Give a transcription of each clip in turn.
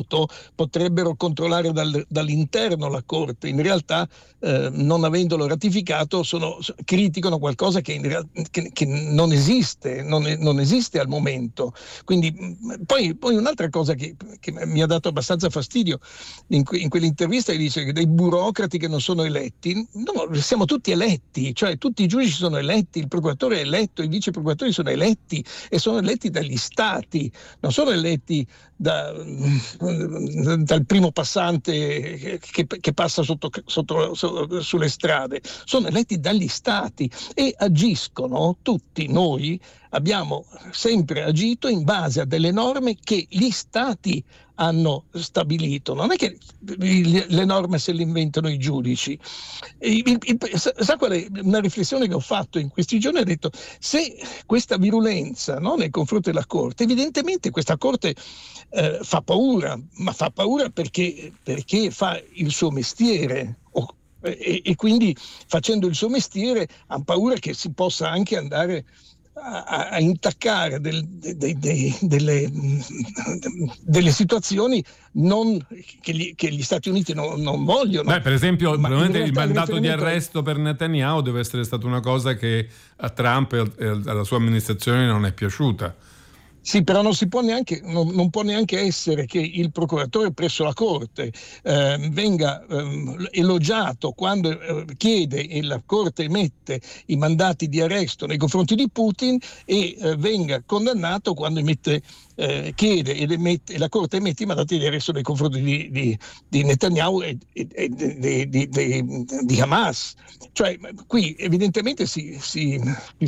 voto potrebbero controllare dall'interno la Corte. In realtà non avendolo ratificato criticano qualcosa che non esiste, non esiste al momento. Quindi poi un'altra cosa che mi ha dato abbastanza fastidio in quell'intervista, che dice che dei burocrati che non sono eletti. No, siamo tutti eletti, cioè tutti i giudici sono eletti, il procuratore è eletto, i vice procuratori sono eletti e sono eletti dagli stati, non sono eletti dal primo passante che passa sulle strade, sono eletti dagli stati e agiscono. Tutti noi abbiamo sempre agito in base a delle norme che gli stati hanno stabilito, non è che le norme se le inventano i giudici. Sa qual è una riflessione che ho fatto in questi giorni? Ho detto, se questa virulenza, no, nei confronti della Corte, evidentemente questa Corte fa paura, ma fa paura perché fa il suo mestiere, e quindi facendo il suo mestiere ha paura che si possa anche andare a intaccare delle situazioni che gli Stati Uniti non vogliono. Per esempio, probabilmente il mandato di arresto per Netanyahu deve essere stata una cosa che a Trump e alla sua amministrazione non è piaciuta. Sì, però non può neanche essere che il procuratore presso la Corte venga elogiato quando chiede e la Corte emette i mandati di arresto nei confronti di Putin e venga condannato quando chiede e la Corte emette i mandati di arresto nei confronti di Netanyahu e di Hamas. Cioè, qui evidentemente si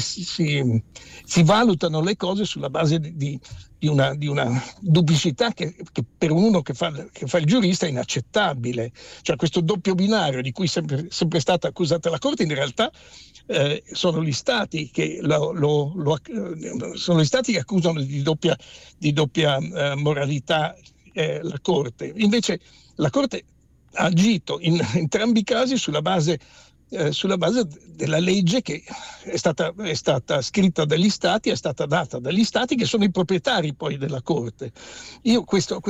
valutano le cose sulla base di una duplicità che per uno che fa il giurista è inaccettabile. Cioè, questo doppio binario di cui sempre è stata accusata la Corte, in realtà sono gli stati che sono gli stati che accusano di doppia moralità la Corte. Invece la Corte ha agito in entrambi i casi sulla base della legge che è stata scritta dagli stati, è stata data dagli stati, che sono i proprietari poi della Corte. Io questo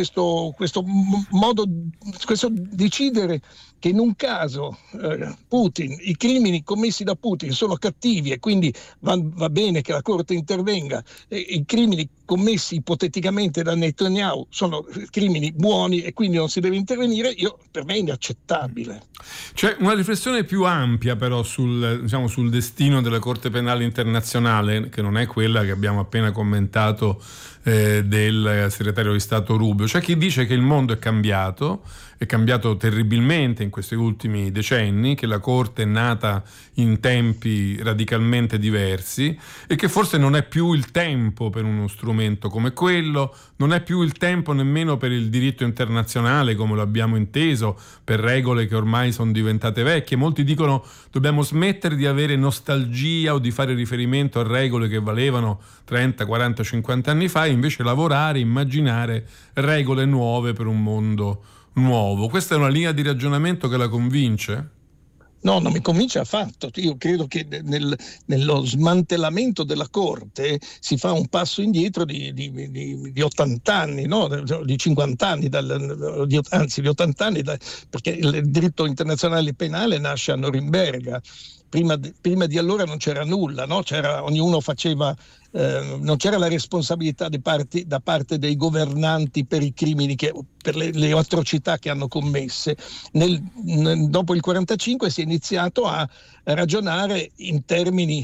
decidere che in un caso Putin, i crimini commessi da Putin sono cattivi e quindi va bene che la Corte intervenga, e i crimini commessi ipoteticamente da Netanyahu sono crimini buoni e quindi non si deve intervenire, per me è inaccettabile. C'è una riflessione più ampia però sul destino della Corte Penale Internazionale, che non è quella che abbiamo appena commentato del segretario di Stato Rubio. C'è chi dice che il mondo è cambiato terribilmente in questi ultimi decenni, che la Corte è nata in tempi radicalmente diversi e che forse non è più il tempo per uno strumento come quello, non è più il tempo nemmeno per il diritto internazionale come lo abbiamo inteso, per regole che ormai sono diventate vecchie. Molti dicono dobbiamo smettere di avere nostalgia o di fare riferimento a regole che valevano 30, 40, 50 anni fa e invece lavorare, immaginare regole nuove per un mondo nuovo. Questa è una linea di ragionamento che la convince? No, non mi convince affatto. Io credo che nello smantellamento della Corte si fa un passo indietro di 80 anni, no? Di 50 anni, anzi di 80 anni, perché il diritto internazionale penale nasce a Norimberga. Prima di allora non c'era nulla, no? Ognuno faceva, non c'era la responsabilità da parte dei governanti per i crimini, per le atrocità che hanno commesse. Dopo il 45 si è iniziato a ragionare in termini,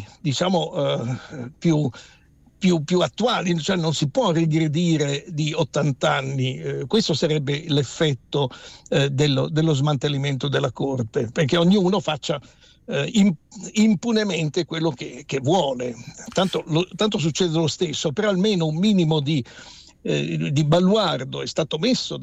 più attuali, cioè non si può regredire di 80 anni. Questo sarebbe l'effetto dello smantellamento della Corte, perché ognuno faccia impunemente quello che vuole. Tanto succede lo stesso, però almeno un minimo di baluardo è stato messo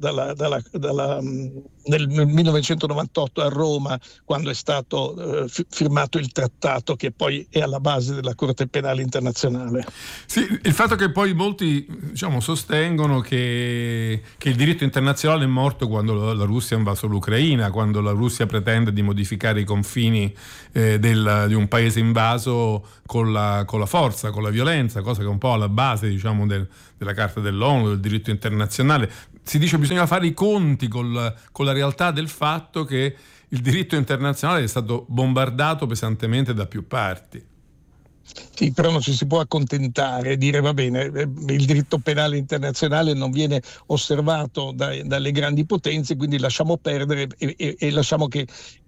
nel 1998 a Roma, quando è stato firmato il trattato che poi è alla base della Corte Penale Internazionale. Sì, il fatto che poi molti sostengono che il diritto internazionale è morto quando la Russia ha invaso l'Ucraina, quando la Russia pretende di modificare i confini di un paese invaso con la forza, con la violenza, cosa che è un po' alla base della Carta dell'ONU, del diritto internazionale. si dice che bisogna fare i conti con la realtà del fatto che il diritto internazionale è stato bombardato pesantemente da più parti. Sì, però non ci si può accontentare e dire va bene, il diritto penale internazionale non viene osservato dalle grandi potenze, quindi lasciamo perdere e lasciamo che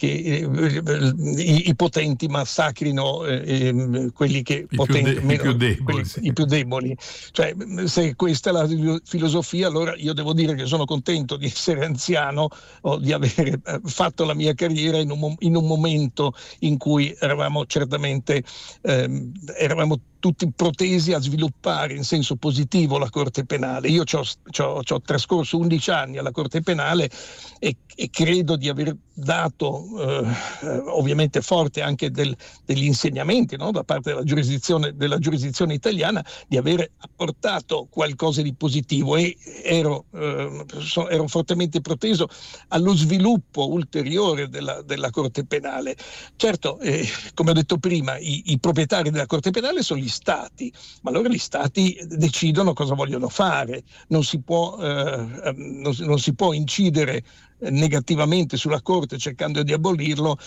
i potenti massacrino quelli che i più deboli. Cioè, se questa è la filosofia, allora io devo dire che sono contento di essere anziano o di aver fatto la mia carriera in un momento in cui eravamo certamente eravamo tutti protesi a sviluppare in senso positivo la Corte Penale. Io ci ho trascorso 11 anni alla Corte Penale e credo di aver dato ovviamente forte anche degli insegnamenti, no? Da parte della giurisdizione italiana, di aver apportato qualcosa di positivo e ero fortemente proteso allo sviluppo ulteriore della Corte Penale. Certo, come ho detto prima, i proprietari della Corte Penale sono gli Stati, ma allora gli Stati decidono cosa vogliono fare, non si può incidere negativamente sulla Corte cercando di abolirlo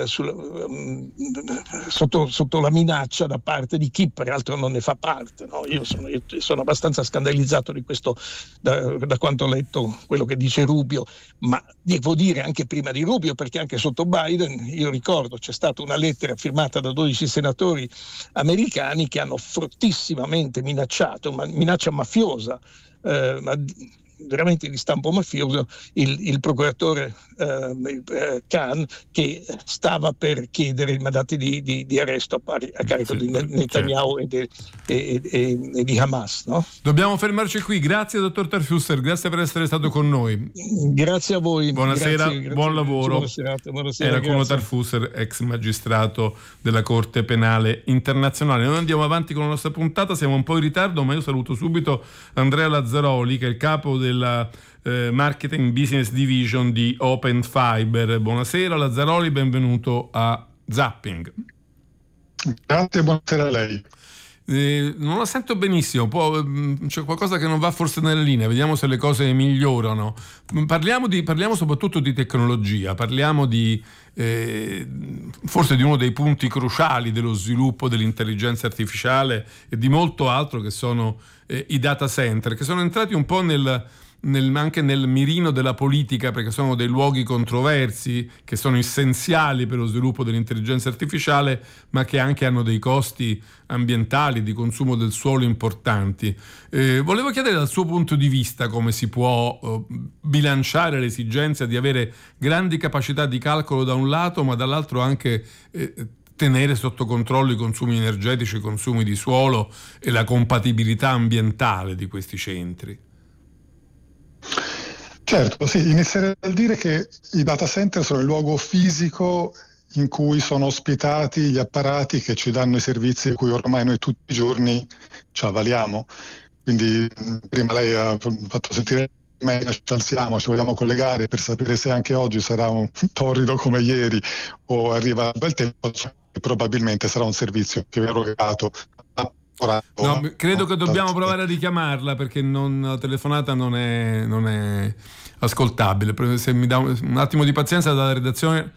sotto la minaccia da parte di chi peraltro non ne fa parte, no? Io sono abbastanza scandalizzato di questo da quanto ho letto quello che dice Rubio, ma devo dire anche prima di Rubio, perché anche sotto Biden io ricordo c'è stata una lettera firmata da 12 senatori americani che hanno fortissimamente minacciato, una minaccia mafiosa, veramente di stampo mafioso, il procuratore Khan, che stava per chiedere i mandati di arresto a carico di Netanyahu e di Hamas, no? Dobbiamo fermarci qui. Grazie dottor Tarfusser, grazie per essere stato con noi. Grazie a voi. Buonasera, grazie, buon lavoro. Buonasera, era Kuno Tarfusser, ex magistrato della Corte Penale Internazionale. Noi andiamo avanti con la nostra puntata, siamo un po' in ritardo, ma io saluto subito Andrea Lazzaroli, che è il capo della Marketing Business Division di Open Fiber. Buonasera Lazzaroli, benvenuto a Zapping. Grazie, buonasera a lei. Non la sento benissimo, c'è qualcosa che non va forse nella linea, vediamo se le cose migliorano. Parliamo soprattutto di tecnologia, parliamo forse di uno dei punti cruciali dello sviluppo dell'intelligenza artificiale e di molto altro, che sono i data center, che sono entrati un po' anche nel mirino della politica, perché sono dei luoghi controversi che sono essenziali per lo sviluppo dell'intelligenza artificiale, ma che anche hanno dei costi ambientali, di consumo del suolo importanti. Volevo chiedere dal suo punto di vista come si può bilanciare l'esigenza di avere grandi capacità di calcolo da un lato, ma dall'altro anche tenere sotto controllo i consumi energetici, i consumi di suolo e la compatibilità ambientale di questi centri. Certo, sì, inizierei dal dire che i data center sono il luogo fisico in cui sono ospitati gli apparati che ci danno i servizi di cui ormai noi tutti i giorni ci avvaliamo. Quindi prima lei ha fatto sentire ci alziamo, ci vogliamo collegare per sapere se anche oggi sarà un torrido come ieri o arriva il bel tempo, probabilmente sarà un servizio che verrà erogato. No, credo che dobbiamo provare a richiamarla, perché la telefonata non è ascoltabile. Se mi dà un attimo di pazienza dalla redazione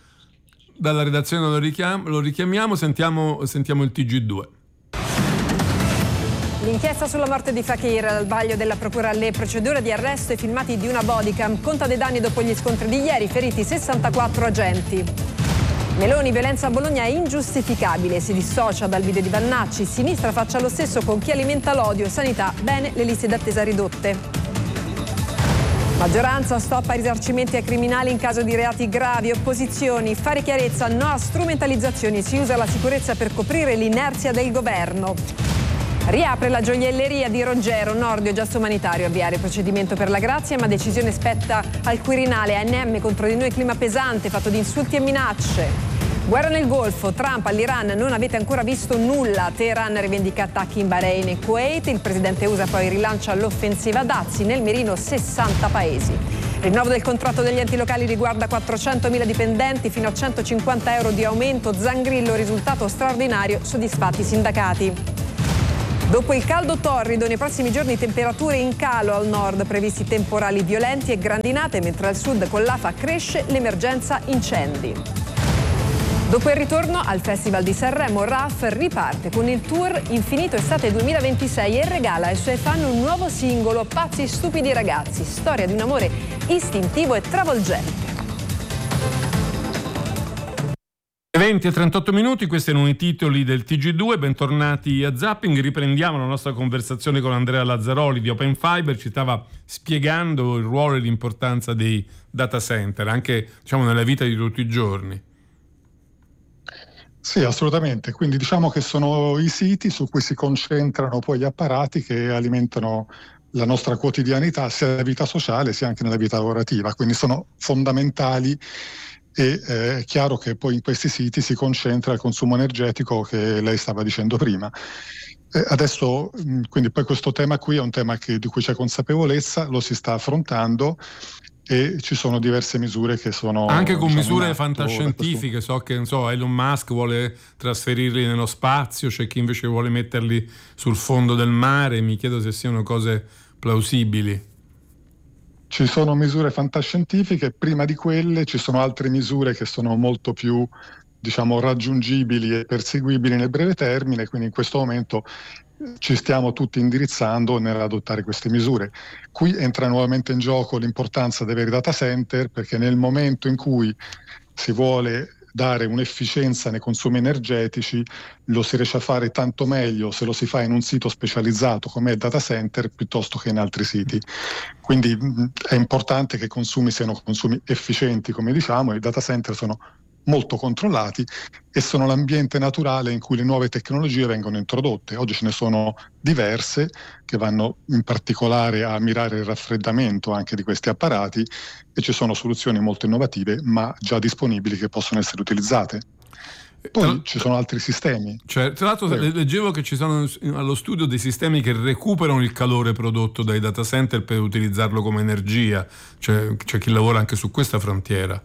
lo richiamiamo, sentiamo il TG2. L'inchiesta sulla morte di Fakir, al vaglio della procura alle procedure di arresto e filmati di una bodycam, conta dei danni dopo gli scontri di ieri, feriti 64 agenti. Meloni, violenza a Bologna è ingiustificabile, si dissocia dal video di Vannacci, sinistra faccia lo stesso con chi alimenta l'odio, sanità, bene le liste d'attesa ridotte. Maggioranza, stop ai risarcimenti ai criminali in caso di reati gravi, opposizioni, fare chiarezza, no a strumentalizzazioni, si usa la sicurezza per coprire l'inerzia del governo. Riapre la gioielleria di Roggero, Nordio, gesto umanitario, avviare procedimento per la grazia, ma decisione spetta al Quirinale. ANM contro di noi, clima pesante, fatto di insulti e minacce. Guerra nel Golfo, Trump all'Iran, non avete ancora visto nulla. Teheran rivendica attacchi in Bahrain e Kuwait, il presidente USA poi rilancia l'offensiva dazi, nel mirino 60 paesi. Rinnovo del contratto degli enti locali riguarda 400.000 dipendenti, fino a 150 euro di aumento. Zangrillo, risultato straordinario, soddisfatti i sindacati. Dopo il caldo torrido, nei prossimi giorni temperature in calo al nord, previsti temporali violenti e grandinate, mentre al sud con l'AFA cresce l'emergenza incendi. Dopo il ritorno al Festival di Sanremo, Raf riparte con il tour Infinito Estate 2026 e regala ai suoi fan un nuovo singolo, Pazzi stupidi ragazzi, storia di un amore istintivo e travolgente. 20 e 38 minuti, questi erano i titoli del TG2, bentornati a Zapping. Riprendiamo la nostra conversazione con Andrea Lazzaroli di Open Fiber. Ci stava spiegando il ruolo e l'importanza dei data center, anche nella vita di tutti i giorni. Sì, assolutamente. Quindi diciamo che sono i siti su cui si concentrano poi gli apparati che alimentano la nostra quotidianità, sia nella vita sociale sia anche nella vita lavorativa. Quindi sono fondamentali e è chiaro che poi in questi siti si concentra il consumo energetico che lei stava dicendo prima. Adesso, quindi poi questo tema qui è un tema di cui c'è consapevolezza, lo si sta affrontando e ci sono diverse misure che sono anche con misure fantascientifiche. So che Elon Musk vuole trasferirli nello spazio, c'è chi invece vuole metterli sul fondo del mare. Mi chiedo se siano cose plausibili. Ci sono misure fantascientifiche, prima di quelle ci sono altre misure che sono molto più raggiungibili e perseguibili nel breve termine, quindi in questo momento ci stiamo tutti indirizzando nell'adottare queste misure. Qui entra nuovamente in gioco l'importanza di avere data center, perché nel momento in cui si vuole dare un'efficienza nei consumi energetici lo si riesce a fare tanto meglio se lo si fa in un sito specializzato come il data center piuttosto che in altri siti. Quindi è importante che i consumi siano consumi efficienti, come diciamo, e i data center sono molto controllati e sono l'ambiente naturale in cui le nuove tecnologie vengono introdotte. Oggi ce ne sono diverse che vanno in particolare a mirare il raffreddamento anche di questi apparati e ci sono soluzioni molto innovative ma già disponibili che possono essere utilizzate. Poi ci sono altri sistemi. Tra l'altro leggevo che ci sono allo studio dei sistemi che recuperano il calore prodotto dai data center per utilizzarlo come energia. C'è chi lavora anche su questa frontiera.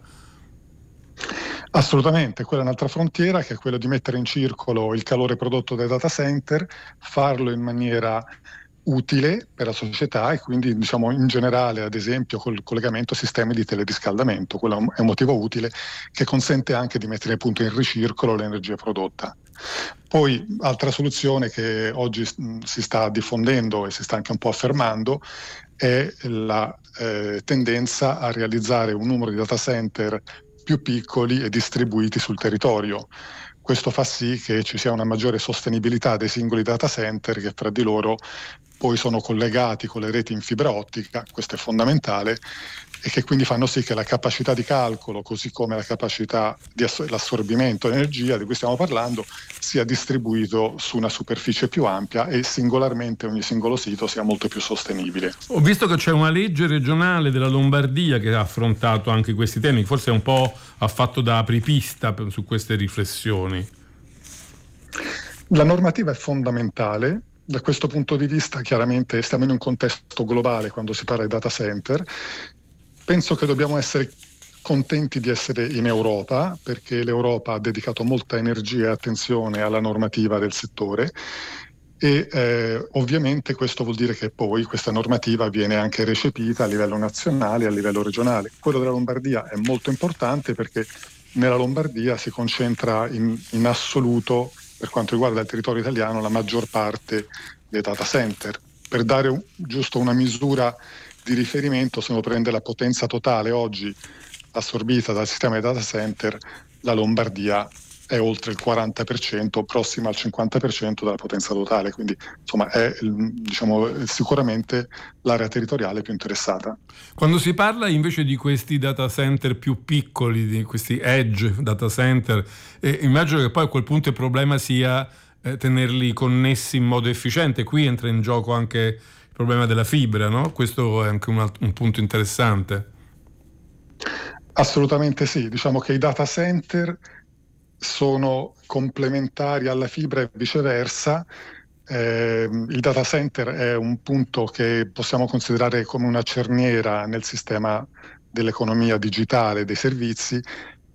Assolutamente, quella è un'altra frontiera che è quella di mettere in circolo il calore prodotto dai data center, farlo in maniera utile per la società e quindi in generale, ad esempio col collegamento a sistemi di teleriscaldamento. Quello è un motivo utile che consente anche di mettere appunto in ricircolo l'energia prodotta. Poi altra soluzione che oggi si sta diffondendo e si sta anche un po' affermando è la tendenza a realizzare un numero di data center più piccoli e distribuiti sul territorio. Questo fa sì che ci sia una maggiore sostenibilità dei singoli data center che fra di loro poi sono collegati con le reti in fibra ottica, questo è fondamentale, e che quindi fanno sì che la capacità di calcolo, così come la capacità di l'assorbimento di energia di cui stiamo parlando, sia distribuito su una superficie più ampia e singolarmente ogni singolo sito sia molto più sostenibile. Ho visto che c'è una legge regionale della Lombardia che ha affrontato anche questi temi, forse un po' ha fatto da apripista su queste riflessioni. La normativa è fondamentale. Da questo punto di vista, chiaramente, stiamo in un contesto globale quando si parla di data center. Penso che dobbiamo essere contenti di essere in Europa, perché l'Europa ha dedicato molta energia e attenzione alla normativa del settore e ovviamente questo vuol dire che poi questa normativa viene anche recepita a livello nazionale e a livello regionale. Quello della Lombardia è molto importante perché nella Lombardia si concentra in assoluto, per quanto riguarda il territorio italiano, la maggior parte dei data center. Per dare giusto una misura di riferimento, se uno prende la potenza totale oggi assorbita dal sistema dei data center, la Lombardia è oltre il 40%, prossima al 50% della potenza totale, quindi insomma è sicuramente l'area territoriale più interessata. Quando si parla invece di questi data center più piccoli, di questi edge data center, immagino che poi a quel punto il problema sia tenerli connessi in modo efficiente. Qui entra in gioco anche il problema della fibra, no? Questo è anche un punto interessante. Assolutamente sì, diciamo che i data center sono complementari alla fibra e viceversa. Il data center è un punto che possiamo considerare come una cerniera nel sistema dell'economia digitale dei servizi,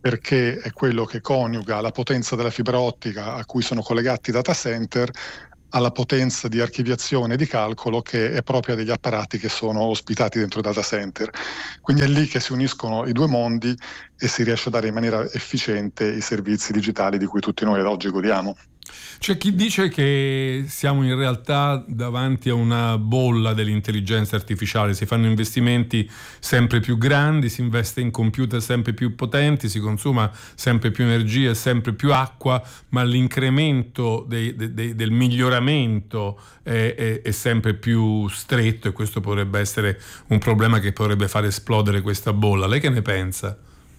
perché è quello che coniuga la potenza della fibra ottica a cui sono collegati i data center alla potenza di archiviazione e di calcolo che è propria degli apparati che sono ospitati dentro i data center. Quindi è lì che si uniscono i due mondi e si riesce a dare in maniera efficiente i servizi digitali di cui tutti noi ad oggi godiamo. C'è chi dice che siamo in realtà davanti a una bolla dell'intelligenza artificiale, si fanno investimenti sempre più grandi, si investe in computer sempre più potenti, si consuma sempre più energia e sempre più acqua, ma l'incremento del miglioramento è sempre più stretto, e questo potrebbe essere un problema che potrebbe far esplodere questa bolla. Lei che ne pensa?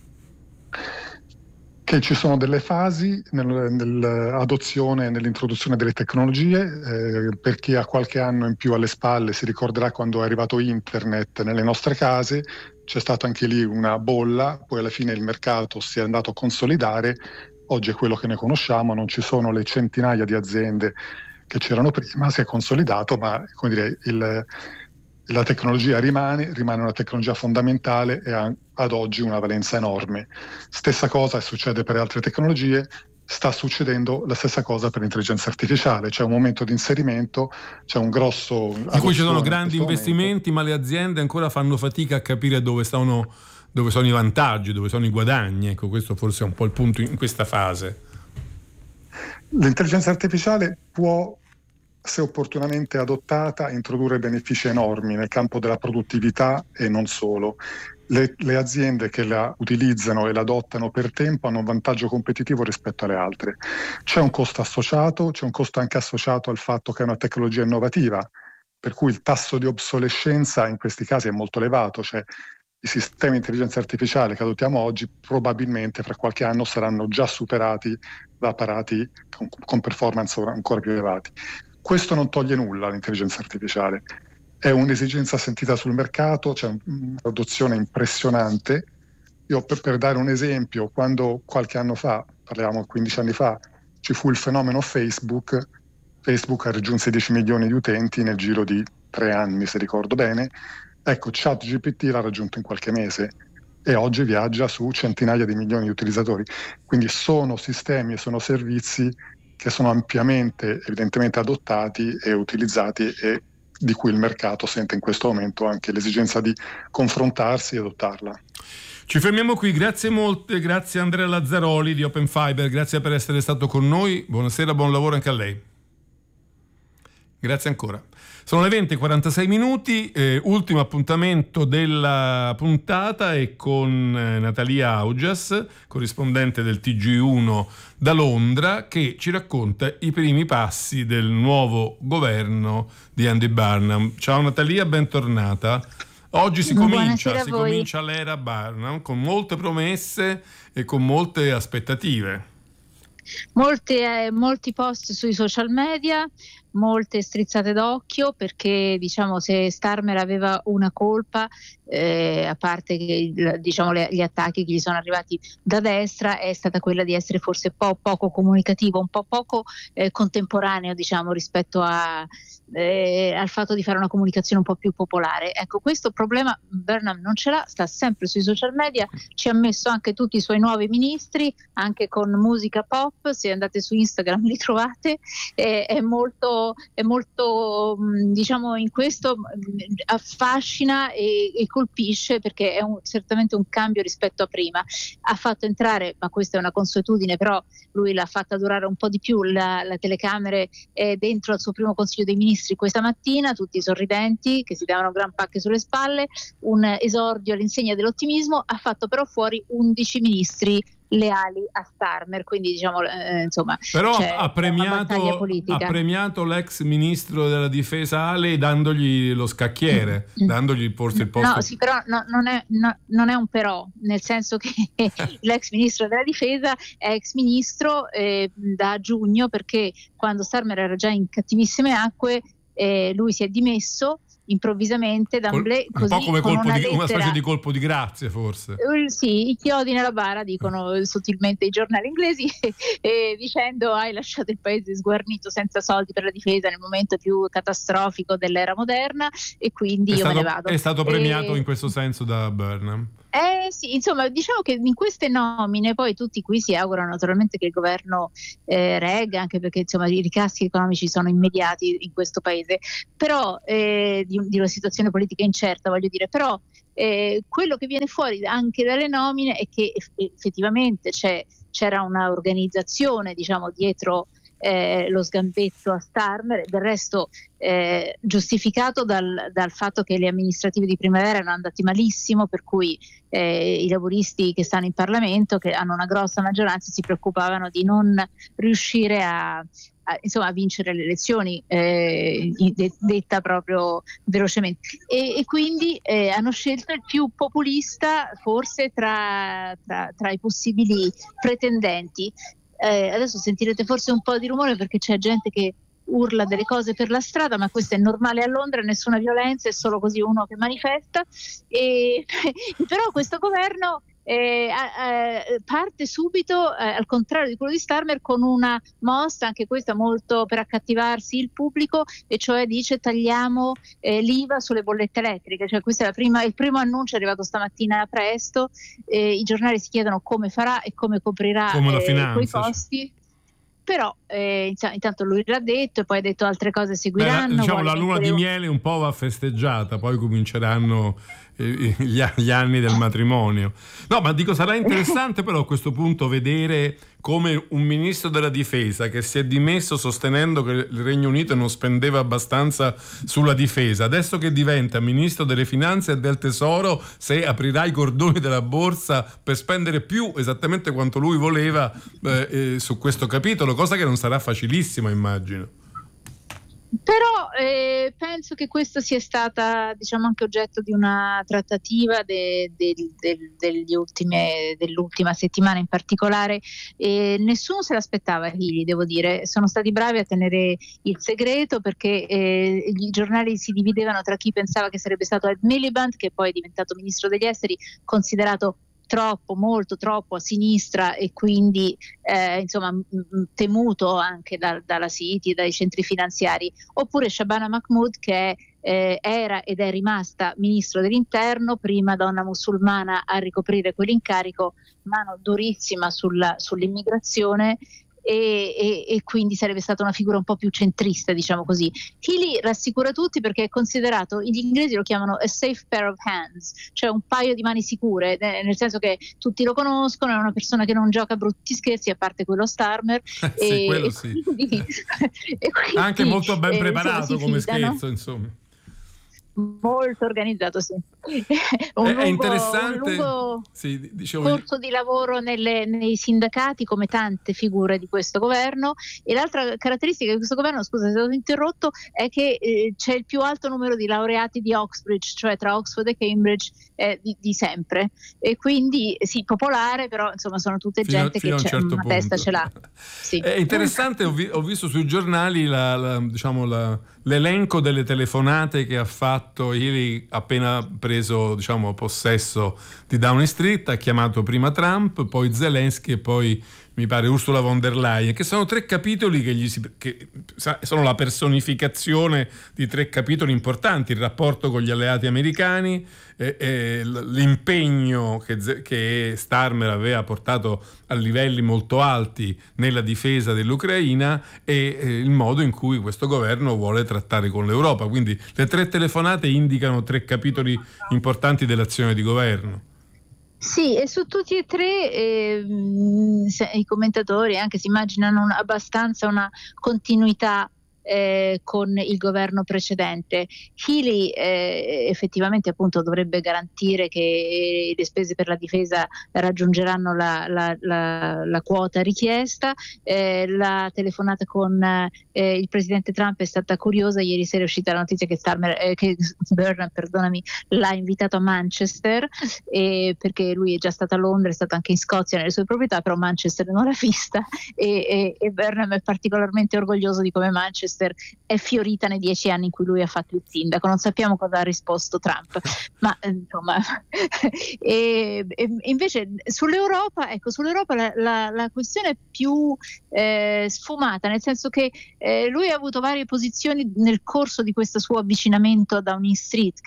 Che ci sono delle fasi nell'adozione e nell'introduzione delle tecnologie. Per chi ha qualche anno in più alle spalle si ricorderà quando è arrivato internet nelle nostre case, c'è stata anche lì una bolla, poi alla fine il mercato si è andato a consolidare, oggi è quello che ne conosciamo, non ci sono le centinaia di aziende che c'erano prima, si è consolidato, ma come dire, la tecnologia rimane una tecnologia fondamentale e ha ad oggi una valenza enorme. Stessa cosa succede per altre tecnologie, sta succedendo la stessa cosa per l'intelligenza artificiale, c'è un momento di inserimento, c'è un grosso... Di cui ci sono grandi investimenti, ma le aziende ancora fanno fatica a capire dove sono i vantaggi, dove sono i guadagni. Ecco, questo forse è un po' il punto in questa fase. L'intelligenza artificiale può, se opportunamente adottata, introdurre benefici enormi nel campo della produttività e non solo. Le aziende che la utilizzano e la adottano per tempo hanno un vantaggio competitivo rispetto alle altre. C'è un costo associato, c'è un costo anche associato al fatto che è una tecnologia innovativa, per cui il tasso di obsolescenza in questi casi è molto elevato, cioè i sistemi di intelligenza artificiale che adottiamo oggi probabilmente fra qualche anno saranno già superati da apparati con performance ancora più elevati. Questo non toglie nulla all'intelligenza artificiale, è un'esigenza sentita sul mercato, c'è un'adozione impressionante. Io per dare un esempio, quando qualche anno fa, parliamo 15 anni fa, ci fu il fenomeno Facebook raggiunse 10 milioni di utenti nel giro di 3 anni, se ricordo bene. Ecco, ChatGPT l'ha raggiunto in qualche mese e oggi viaggia su centinaia di milioni di utilizzatori. Quindi sono sistemi e sono servizi che sono ampiamente, evidentemente, adottati e utilizzati e di cui il mercato sente in questo momento anche l'esigenza di confrontarsi e adottarla. Ci fermiamo qui, grazie molte, grazie Andrea Lazzaroli di Open Fiber, grazie per essere stato con noi, buonasera, buon lavoro anche a lei. Grazie ancora. Sono le 20:46, ultimo appuntamento della puntata è con Natalia Augias, corrispondente del TG1 da Londra, che ci racconta i primi passi del nuovo governo di Andy Burnham. Ciao Natalia, bentornata. Oggi si comincia l'era Burnham con molte promesse e con molte aspettative. Molti post sui social media, molte strizzate d'occhio, perché diciamo se Starmer aveva una colpa, a parte che diciamo gli attacchi che gli sono arrivati da destra, è stata quella di essere forse poco comunicativo, un po' poco contemporaneo, diciamo, rispetto al fatto di fare una comunicazione un po' più popolare. Ecco, questo problema Burnham non ce l'ha, sta sempre sui social media, ci ha messo anche tutti i suoi nuovi ministri, anche con musica pop, se andate su Instagram li trovate, è molto diciamo in questo affascina e colpisce, perché è certamente un cambio rispetto a prima. Ha fatto entrare, ma questa è una consuetudine, però lui l'ha fatta durare un po' di più, la telecamere dentro al suo primo consiglio dei ministri questa mattina, tutti sorridenti, che si davano gran pacche sulle spalle, un esordio all'insegna dell'ottimismo. Ha fatto però fuori 11 ministri leali a Starmer, quindi diciamo insomma, però ha premiato l'ex ministro della difesa Ale dandogli lo scacchiere, dandogli forse il posto. No, sì, però non è un però, nel senso che l'ex ministro della difesa è ex ministro da giugno, perché quando Starmer era già in cattivissime acque lui si è dimesso improvvisamente d'amblè, un po' come una specie di colpo di grazia, forse. Sì, i chiodi nella bara, dicono sottilmente i giornali inglesi, dicendo hai lasciato il paese sguarnito senza soldi per la difesa nel momento più catastrofico dell'era moderna, e quindi io me ne vado. È stato premiato in questo senso da Burnham. Sì, insomma, diciamo che in queste nomine poi tutti qui si augurano naturalmente che il governo regga, anche perché insomma i ricaschi economici sono immediati in questo paese, però di una situazione politica incerta, voglio dire, però quello che viene fuori anche dalle nomine è che effettivamente c'era una organizzazione, diciamo, dietro lo sgambetto a Starmer, del resto giustificato dal fatto che le amministrative di primavera erano andati malissimo, per cui i laburisti che stanno in Parlamento, che hanno una grossa maggioranza, si preoccupavano di non riuscire a vincere le elezioni, detta proprio velocemente, e quindi hanno scelto il più populista forse tra i possibili pretendenti. Adesso sentirete forse un po' di rumore perché c'è gente che urla delle cose per la strada, ma questo è normale a Londra, nessuna violenza, è solo così uno che manifesta. Però questo governo parte subito, al contrario di quello di Starmer, con una mossa, anche questa molto per accattivarsi il pubblico, e cioè dice: tagliamo l'IVA sulle bollette elettriche. Cioè, questo è il primo annuncio, è arrivato stamattina presto. I giornali si chiedono come farà e come coprirà quei costi. Però intanto lui l'ha detto, e poi ha detto altre cose seguiranno. Diciamo la luna di miele un po' va festeggiata, poi cominceranno gli anni del matrimonio. No, ma dico, sarà interessante però a questo punto vedere come un ministro della difesa che si è dimesso sostenendo che il Regno Unito non spendeva abbastanza sulla difesa, adesso che diventa ministro delle finanze e del tesoro, se aprirà i cordoni della borsa per spendere più, esattamente quanto lui voleva, su questo capitolo, cosa che non sarà facilissima, immagino. Però penso che questo sia stata, diciamo, anche oggetto di una trattativa dell'ultima settimana in particolare. Nessuno se l'aspettava, Healey, devo dire. Sono stati bravi a tenere il segreto, perché i giornali si dividevano tra chi pensava che sarebbe stato Ed Miliband, che poi è diventato ministro degli esteri, considerato molto troppo a sinistra, e quindi temuto anche dalla City, dai centri finanziari, oppure Shabana Mahmood, che era ed è rimasta ministro dell'interno, prima donna musulmana a ricoprire quell'incarico, mano durissima sull'immigrazione, e quindi sarebbe stata una figura un po' più centrista, diciamo così. Healey rassicura tutti perché è considerato, gli inglesi lo chiamano a safe pair of hands, cioè un paio di mani sicure, nel senso che tutti lo conoscono, è una persona che non gioca brutti scherzi, a parte quello Starmer. Quello sì. Quindi, anche molto ben preparato come scherzo, insomma. Molto organizzato, sì. È interessante. Un lungo corso di lavoro nei sindacati, come tante figure di questo governo. E l'altra caratteristica di questo governo, scusa se ho interrotto, è che c'è il più alto numero di laureati di Oxbridge, cioè tra Oxford e Cambridge, di sempre, e quindi sì, popolare, però insomma sono tutte gente che certo una testa ce l'ha. Sì. È interessante, ho visto sui giornali l'elenco delle telefonate che ha fatto Healey appena preso, diciamo, possesso di Downing Street. Ha chiamato prima Trump, poi Zelensky e poi mi pare Ursula von der Leyen, che sono 3 capitoli che sono la personificazione di 3 capitoli importanti: il rapporto con gli alleati americani, l'impegno che Starmer aveva portato a livelli molto alti nella difesa dell'Ucraina, e il modo in cui questo governo vuole trattare con l'Europa. Quindi le 3 telefonate indicano 3 capitoli importanti dell'azione di governo. Sì, e su tutti e 3 i commentatori anche si immaginano abbastanza una continuità con il governo precedente. Healey effettivamente appunto dovrebbe garantire che le spese per la difesa raggiungeranno la quota richiesta. La telefonata con il presidente Trump è stata curiosa. Ieri sera è uscita la notizia che Burnham, l'ha invitato a Manchester, perché lui è già stato a Londra, è stato anche in Scozia nelle sue proprietà, però Manchester non l'ha vista, e Burnham è particolarmente orgoglioso di come Manchester è fiorita nei 10 anni in cui lui ha fatto il sindaco. Non sappiamo cosa ha risposto Trump, ma insomma e invece sull'Europa la questione è più sfumata, nel senso che lui ha avuto varie posizioni nel corso di questo suo avvicinamento a Downing Street, che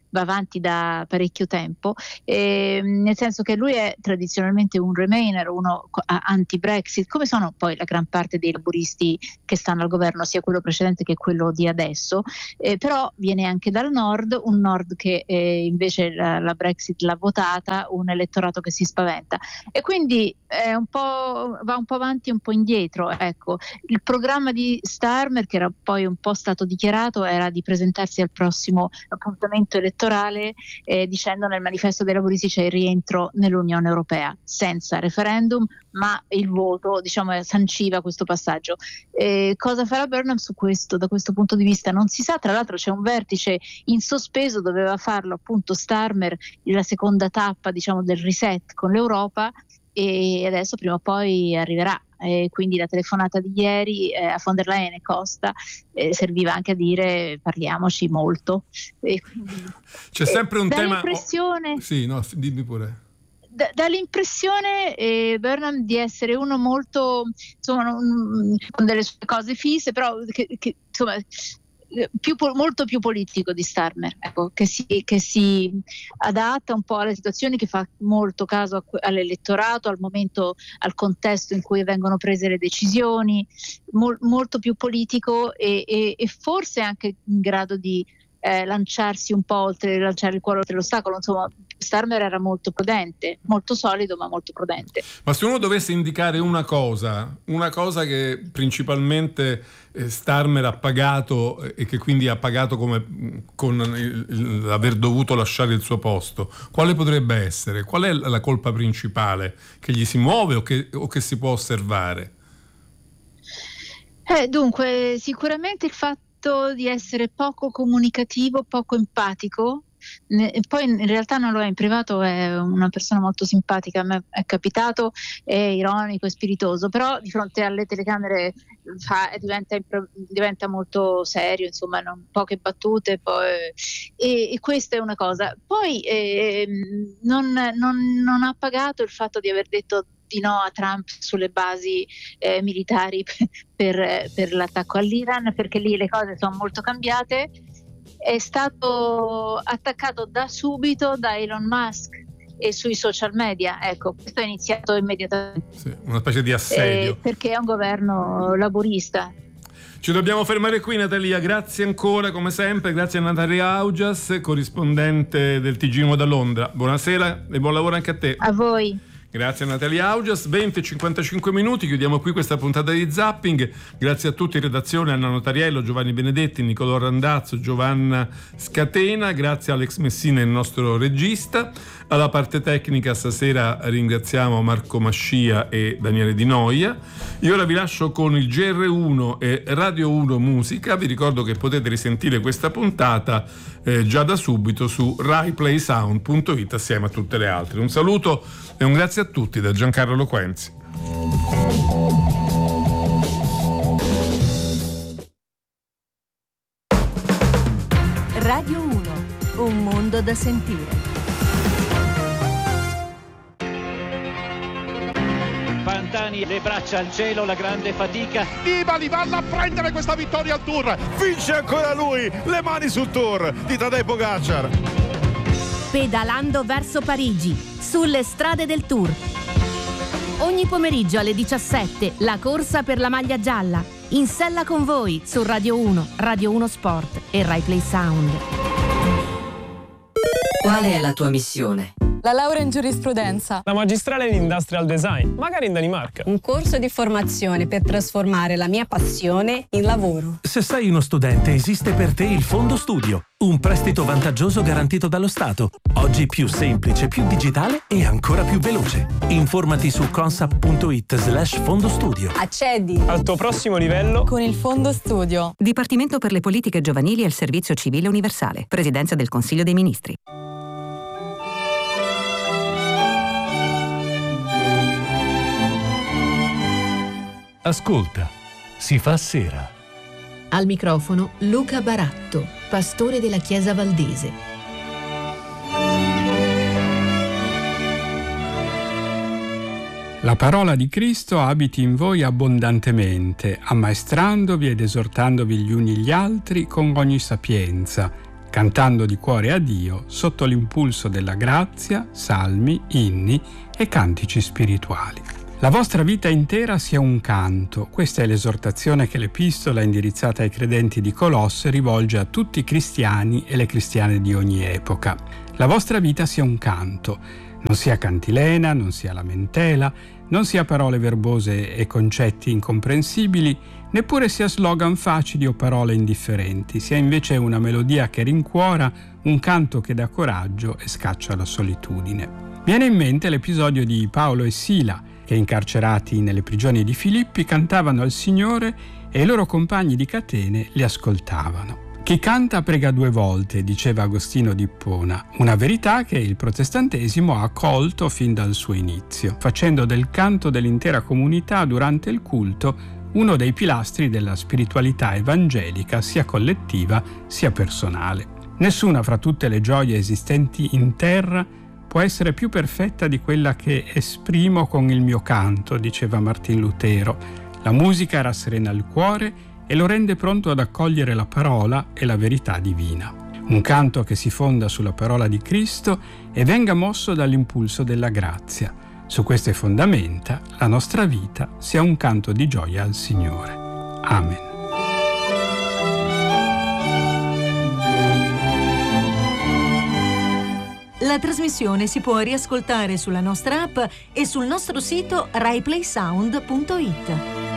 va avanti da parecchio tempo, nel senso che lui è tradizionalmente un Remainer, uno anti-Brexit, come sono poi la gran parte dei laburisti che stanno al governo, sia quello precedente che quello di adesso, però viene anche dal nord, un nord che invece la Brexit l'ha votata, un elettorato che si spaventa, e quindi va un po' avanti e un po' indietro. Ecco, il programma di Starmer, che era poi un po' stato dichiarato, era di presentarsi al prossimo appuntamento elettorale dicendo: nel manifesto dei laburisti c'è il rientro nell'Unione Europea, senza referendum, ma il voto, diciamo, sanciva questo passaggio. Cosa farà Burnham su questo, da questo punto di vista non si sa. Tra l'altro c'è un vertice in sospeso, doveva farlo appunto Starmer, la seconda tappa, diciamo, del reset con l'Europa, e adesso prima o poi arriverà. Quindi la telefonata di ieri a von der Leyen e Costa serviva anche a dire: parliamoci molto. C'è sempre un tema. Sì, no, dimmi pure. Dà l'impressione Burnham di essere uno molto, insomma, con delle sue cose fisse, però che insomma molto più politico di Starmer, ecco, che si adatta un po' alle situazioni, che fa molto caso all'elettorato, al momento, al contesto in cui vengono prese le decisioni, molto più politico e forse anche in grado di lanciarsi un po' oltre, lanciare il cuore oltre l'ostacolo. Insomma, Starmer era molto prudente, molto solido ma molto prudente. Ma se uno dovesse indicare una cosa che principalmente Starmer ha pagato e che quindi ha pagato come con l'aver dovuto lasciare il suo posto, quale potrebbe essere? Qual è la colpa principale che gli si muove o che si può osservare? Dunque, sicuramente il fatto di essere poco comunicativo, poco empatico. Poi in realtà non lo è, in privato è una persona molto simpatica, a me è capitato, è ironico e spiritoso, però di fronte alle telecamere diventa molto serio, insomma, poche battute, e questa è una cosa. Poi non ha pagato il fatto di aver detto di no a Trump sulle basi militari per l'attacco all'Iran, perché lì le cose sono molto cambiate. È stato attaccato da subito da Elon Musk e sui social media. Ecco, questo è iniziato immediatamente. Sì, una specie di assedio. Perché è un governo laburista. Ci dobbiamo fermare qui, Natalia. Grazie ancora, come sempre. Grazie a Natalia Augias, corrispondente del TG1 da Londra. Buonasera e buon lavoro anche a te. A voi. Grazie a Natalia Augias. 20:55 minuti, chiudiamo qui questa puntata di Zapping. Grazie a tutti in redazione: Anna Notariello, Giovanni Benedetti, Nicolò Randazzo, Giovanna Scatena. Grazie a Alex Messina, il nostro regista. Alla parte tecnica stasera ringraziamo Marco Mascia e Daniele Di Noia. Io ora vi lascio con il GR1 e Radio 1 Musica. Vi ricordo che potete risentire questa puntata già da subito su RaiPlaySound.it assieme a tutte le altre. Un saluto e un grazie a tutti da Giancarlo Loquenzi. Radio 1, un mondo da sentire. Pantani, le braccia al cielo, la grande fatica. Nibali va a prendere questa vittoria al Tour. Vince ancora lui, le mani sul Tour di Tadej Pogačar. Pedalando verso Parigi, sulle strade del Tour. Ogni pomeriggio alle 17, la corsa per la maglia gialla. In sella con voi su Radio 1, Radio 1 Sport e RaiPlay Sound. Qual è la tua missione? La laurea in giurisprudenza. La magistrale in industrial design, magari in Danimarca. Un corso di formazione per trasformare la mia passione in lavoro. Se sei uno studente, esiste per te il Fondo Studio, un prestito vantaggioso garantito dallo Stato. Oggi più semplice, più digitale e ancora più veloce. Informati su consap.it/fondostudio. Accedi al tuo prossimo livello con il Fondo Studio. Dipartimento per le politiche giovanili e il servizio civile universale. Presidenza del Consiglio dei Ministri. Ascolta, si fa sera. Al microfono Luca Baratto, pastore della Chiesa Valdese. La parola di Cristo abiti in voi abbondantemente, ammaestrandovi ed esortandovi gli uni gli altri con ogni sapienza, cantando di cuore a Dio sotto l'impulso della grazia, salmi, inni e cantici spirituali. La vostra vita intera sia un canto. Questa è l'esortazione che l'epistola indirizzata ai credenti di Colosse rivolge a tutti i cristiani e le cristiane di ogni epoca. La vostra vita sia un canto. Non sia cantilena, non sia lamentela, non sia parole verbose e concetti incomprensibili, neppure sia slogan facili o parole indifferenti, sia invece una melodia che rincuora, un canto che dà coraggio e scaccia la solitudine. Viene in mente l'episodio di Paolo e Sila, che incarcerati nelle prigioni di Filippi cantavano al Signore e i loro compagni di catene li ascoltavano. Chi canta prega 2 volte, diceva Agostino d'Ippona, una verità che il protestantesimo ha colto fin dal suo inizio, facendo del canto dell'intera comunità durante il culto uno dei pilastri della spiritualità evangelica sia collettiva sia personale. Nessuna fra tutte le gioie esistenti in terra può essere più perfetta di quella che esprimo con il mio canto, diceva Martin Lutero. La musica rasserena il cuore e lo rende pronto ad accogliere la parola e la verità divina. Un canto che si fonda sulla parola di Cristo e venga mosso dall'impulso della grazia. Su queste fondamenta la nostra vita sia un canto di gioia al Signore. Amen. La trasmissione si può riascoltare sulla nostra app e sul nostro sito raiplaysound.it.